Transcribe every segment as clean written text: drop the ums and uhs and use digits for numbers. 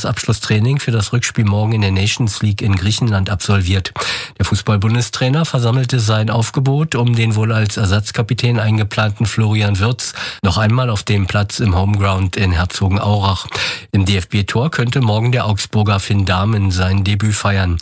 das Abschlusstraining für das Rückspiel morgen in der Nations League in Griechenland absolviert. Der Fußball-Bundestrainer versammelte sein Aufgebot, um den wohl als Ersatzkapitän eingeplanten Florian Wirtz noch einmal auf dem Platz im Homeground in Herzogenaurach. Im DFB-Tor könnte morgen der Augsburger Finn Dahmen sein Debüt feiern.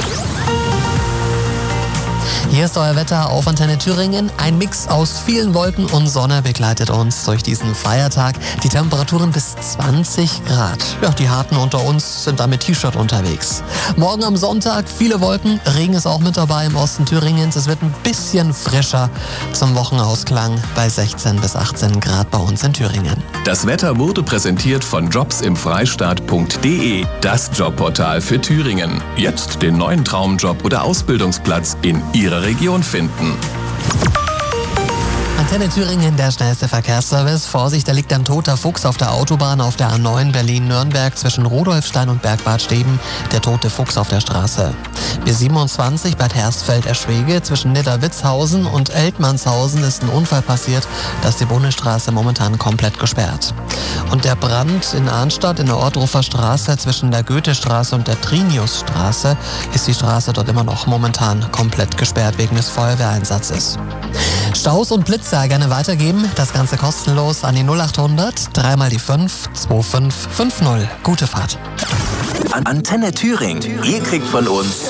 Hier ist euer Wetter auf Antenne Thüringen. Ein Mix aus vielen Wolken und Sonne begleitet uns durch diesen Feiertag. Die Temperaturen bis 20 Grad. Ja, die Harten unter uns sind da mit T-Shirt unterwegs. Morgen am Sonntag viele Wolken. Regen ist auch mit dabei im Osten Thüringens. Es wird ein bisschen frischer zum Wochenausklang bei 16 bis 18 Grad bei uns in Thüringen. Das Wetter wurde präsentiert von jobsimfreistaat.de, das Jobportal für Thüringen. Jetzt den neuen Traumjob oder Ausbildungsplatz in Ihrer Region finden. Antenne Thüringen, der schnellste Verkehrsservice. Vorsicht, da liegt ein toter Fuchs auf der Autobahn auf der A9 Berlin-Nürnberg zwischen Rudolfstein und Bergbad Steben. Der tote Fuchs auf der Straße. B27 Bad Hersfeld-Eschwege zwischen Nidderwitzhausen und Eltmannshausen ist ein Unfall passiert. Da ist die Bundesstraße momentan komplett gesperrt. Und der Brand in Arnstadt in der Ortruffer Straße zwischen der Goethestraße und der Triniusstraße ist die Straße dort immer noch momentan komplett gesperrt wegen des Feuerwehreinsatzes. Staus und Blitzer gerne weitergeben. Das Ganze kostenlos an die 0800 3 mal die 5 2550. Gute Fahrt. Antenne Thüringen. Ihr kriegt von uns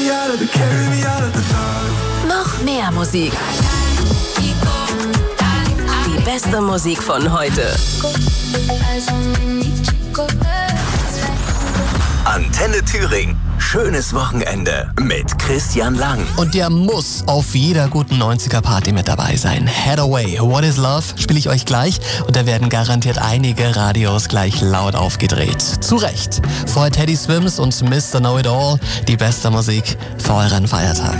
noch mehr Musik. Die beste Musik von heute. Antenne Thüringen. Schönes Wochenende mit Christian Lang. Und der muss auf jeder guten 90er-Party mit dabei sein. Hathaway, What is Love, spiele ich euch gleich. Und da werden garantiert einige Radios gleich laut aufgedreht. Zu Recht. Vorher Teddy Swims und Mr. Know It All. Die beste Musik für euren Feiertag.